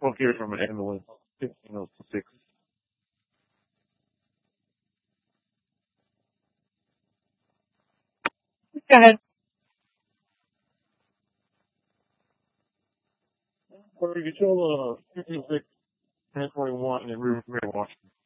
We'll hear from an ambulance. 1506. Go ahead. Or you can tell 1506, 1021, and River Washington.